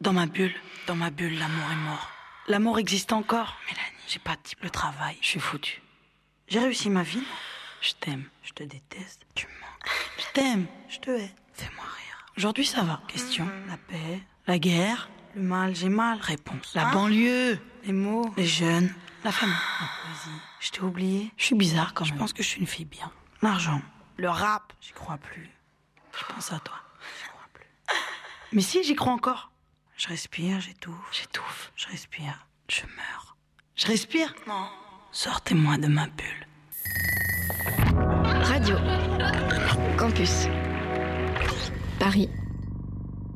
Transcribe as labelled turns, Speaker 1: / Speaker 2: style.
Speaker 1: Dans ma bulle, l'amour est mort. L'amour existe encore. Mélanie, j'ai pas de type, le travail, je suis foutue. J'ai réussi ma vie. Je t'aime, je te déteste, tu me manques. Je t'aime, je te hais. Fais-moi rire. Aujourd'hui, ça va. Question, la paix, la guerre, le mal, j'ai mal. Réponse, la banlieue, les mots, les jeunes, la famille, la poésie. Je t'ai oublié. Je suis bizarre quand même. Je pense que je suis une fille bien. L'argent, le rap, j'y crois plus. Je pense à toi, j'y crois plus. Mais si, j'y crois encore. Je respire, j'étouffe, je respire, je meurs. Je respire. Non. Sortez-moi de ma bulle.
Speaker 2: Radio Campus Paris.